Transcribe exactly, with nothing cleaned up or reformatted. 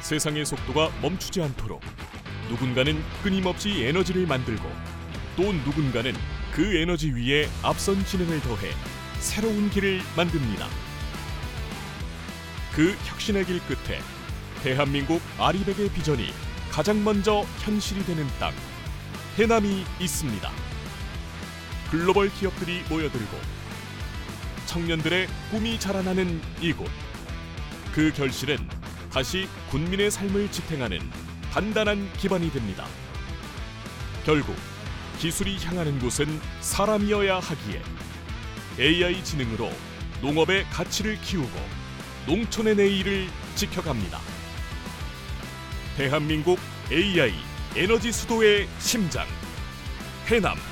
세상의 속도가 멈추지 않도록 누군가는 끊임없이 에너지를 만들고 또 누군가는 그 에너지 위에 앞선 지능을 더해 새로운 길을 만듭니다. 그 혁신의 길 끝에 대한민국 아리백의 비전이 가장 먼저 현실이 되는 땅, 해남이 있습니다. 글로벌 기업들이 모여들고 청년들의 꿈이 자라나는 이곳. 그 결실은 다시 군민의 삶을 지탱하는 단단한 기반이 됩니다. 결국 기술이 향하는 곳은 사람이어야 하기에 에이아이 지능으로 농업의 가치를 키우고 농촌의 내일을 지켜갑니다. 대한민국 에이아이 에너지 수도의 심장, 해남.